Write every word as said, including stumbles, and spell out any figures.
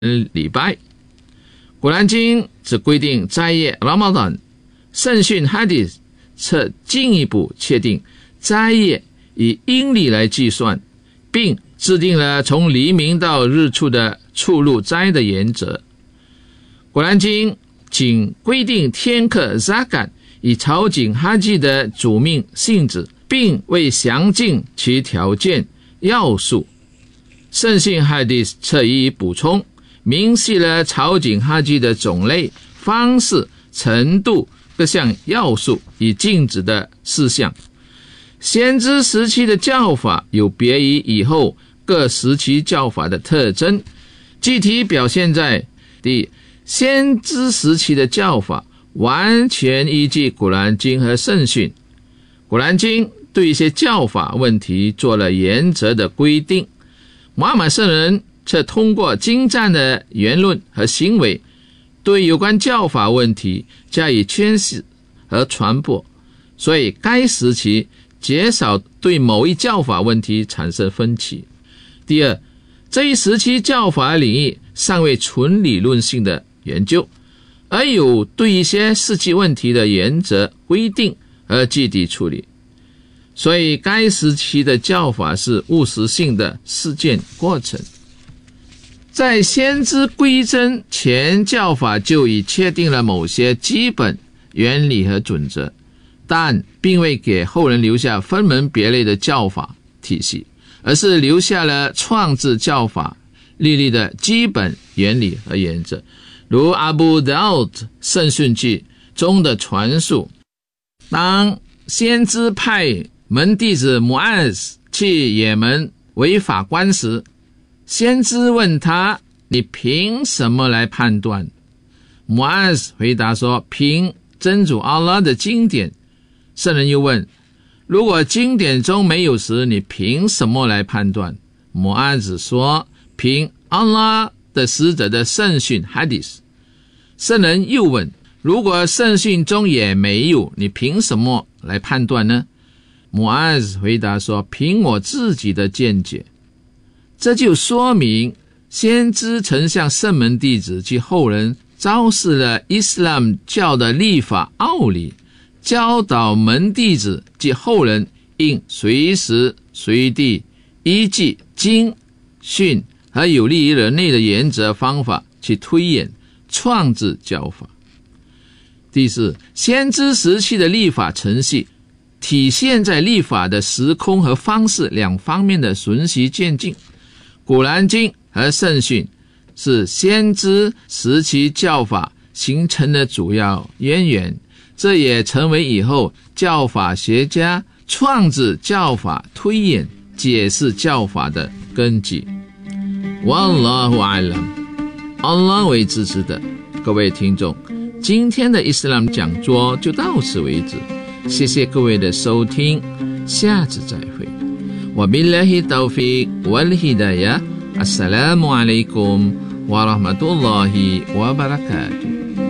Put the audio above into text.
礼拜。古兰经只规定斋月 Ramadan， 圣训 Hadith 则进一步确定斋月以阴历来计算，并制定了从黎明到日出的出入斋的原则。古兰经仅规定天课 Zakat 以朝觐哈吉的主命性质，并未详尽其条件要素。圣训 Hadith 则予以补充，明细了朝觐哈吉的种类、方式、程度各项要素以禁止的事项。先知时期的教法有别于以后各时期教法的特征，具体表现在第一，先知时期的教法完全依据古兰经和圣训。古兰经对一些教法问题做了原则的规定，穆罕默德圣人却通过精湛的言论和行为，对有关教法问题加以诠释和传播，所以该时期减少对某一教法问题产生分歧。第二，这一时期教法领域尚未纯理论性的研究，而有对一些实际问题的原则规定和具体处理，所以该时期的教法是务实性的实践过程。在先知归真前，教法就已确定了某些基本原理和准则，但并未给后人留下分门别类的教法体系，而是留下了创制教法立立的基本原理和原则，如阿布达乌德圣训记中的传述。当先知派门弟子穆安斯去也门为法官时，先知问他，你凭什么来判断？穆安斯回答说，凭真主阿拉的经典。圣人又问，如果经典中没有时，你凭什么来判断？穆安斯说，凭阿拉的使者的圣训 Hadith。 圣人又问，如果圣训中也没有，你凭什么来判断呢？穆安斯回答说，凭我自己的见解。这就说明先知曾向圣门弟子及后人昭示了伊斯兰教的立法奥理，教导门弟子及后人应随时随地依据经训和有利于人类的原则方法去推演创制教法。第四，先知时期的立法程序体现在立法的时空和方式两方面的循序渐进。古兰经和圣训是先知时期教法形成的主要渊源，这也成为以后教法学家创制教法、推演、解释教法的根基。Wallahu a'lam， Allah 为支持的。各位听众，今天的伊斯兰讲座就到此为止，谢谢各位的收听，下次再会。وبالله التوفيق والهداية السلام عليكم ورحمة الله وبركاته.